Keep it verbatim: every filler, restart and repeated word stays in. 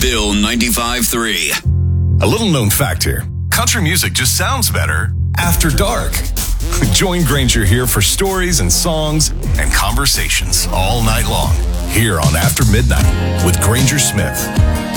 Still ninety-five three. A little known fact here. Country music just sounds better after dark. Join Granger here for stories and songs and conversations all night long here on After Midnight with Granger Smith.